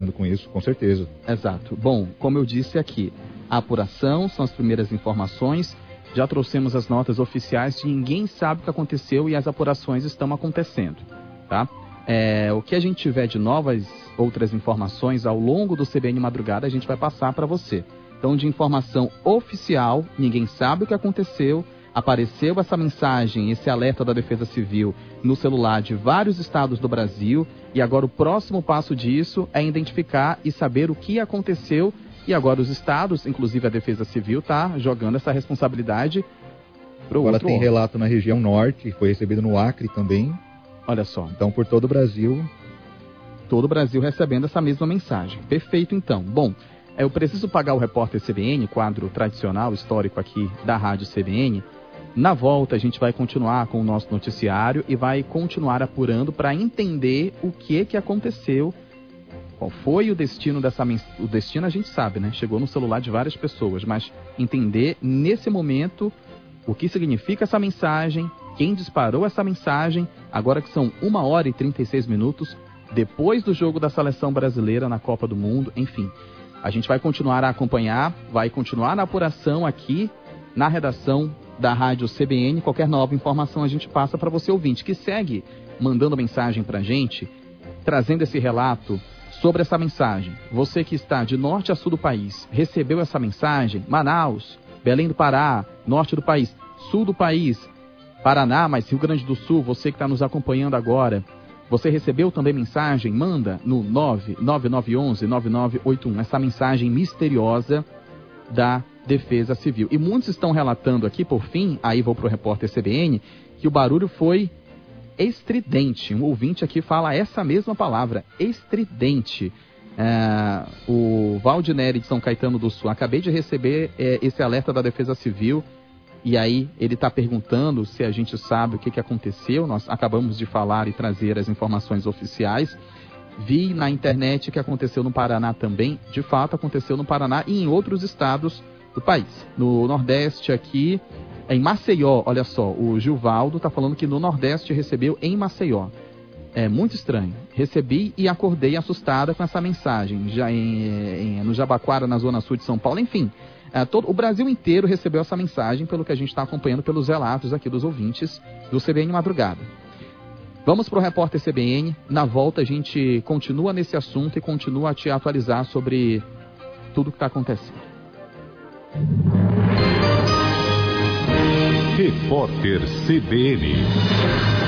com isso, com certeza. Exato. Bom, como eu disse aqui, a apuração são as primeiras informações. Já trouxemos as notas oficiais de ninguém sabe o que aconteceu e as apurações estão acontecendo, tá? O que a gente tiver de novas outras informações ao longo do CBN Madrugada, a gente vai passar para você. Então, de informação oficial, ninguém sabe o que aconteceu. Apareceu essa mensagem, esse alerta da Defesa Civil no celular de vários estados do Brasil. E agora o próximo passo disso é identificar e saber o que aconteceu. E agora os estados, inclusive a Defesa Civil, está jogando essa responsabilidade para o outro. Agora tem relato na região norte, foi recebido no Acre também. Olha só. Então, por todo o Brasil. Todo o Brasil recebendo essa mesma mensagem. Perfeito, então. Bom, eu preciso pagar o repórter CBN, quadro tradicional, histórico aqui da Rádio CBN. Na volta, a gente vai continuar com o nosso noticiário e vai continuar apurando para entender o que aconteceu. Qual foi o destino dessa mensagem? O destino a gente sabe, né? Chegou no celular de várias pessoas, mas entender nesse momento o que significa essa mensagem, quem disparou essa mensagem, agora que são 1h e 36 minutos, depois do jogo da seleção brasileira na Copa do Mundo, enfim. A gente vai continuar a acompanhar, vai continuar na apuração aqui na redação da Rádio CBN. Qualquer nova informação a gente passa para você ouvinte, que segue mandando mensagem para a gente, trazendo esse relato sobre essa mensagem. Você que está de norte a sul do país, recebeu essa mensagem? Manaus, Belém do Pará, norte do país, sul do país, Paraná, mas Rio Grande do Sul, você que está nos acompanhando agora, você recebeu também mensagem? Manda no 99911-9981, essa mensagem misteriosa da Defesa Civil. E muitos estão relatando aqui, por fim, aí vou para o repórter CBN, que o barulho foi estridente. Um ouvinte aqui fala essa mesma palavra, estridente. O Valdineri de São Caetano do Sul, acabei de receber esse alerta da Defesa Civil, e aí ele está perguntando se a gente sabe o que aconteceu. Nós acabamos de falar e trazer as informações oficiais. Vi na internet que aconteceu no Paraná também. De fato, aconteceu no Paraná e em outros estados do país. No Nordeste aqui, em Maceió, olha só, o Gilvaldo está falando que no Nordeste recebeu em Maceió. É muito estranho. Recebi e acordei assustada com essa mensagem. Já no Jabaquara, na zona sul de São Paulo, enfim. O Brasil inteiro recebeu essa mensagem, pelo que a gente está acompanhando pelos relatos aqui dos ouvintes do CBN Madrugada. Vamos para o repórter CBN. Na volta a gente continua nesse assunto e continua a te atualizar sobre tudo que está acontecendo. Repórter CBN.